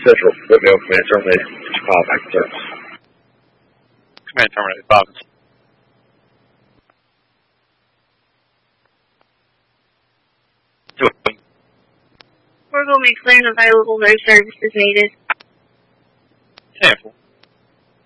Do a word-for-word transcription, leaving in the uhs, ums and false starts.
Central, Whitfield, command terminated. Call back to service. Command terminated, Bob. We're going to make clear and available, no services needed. Careful.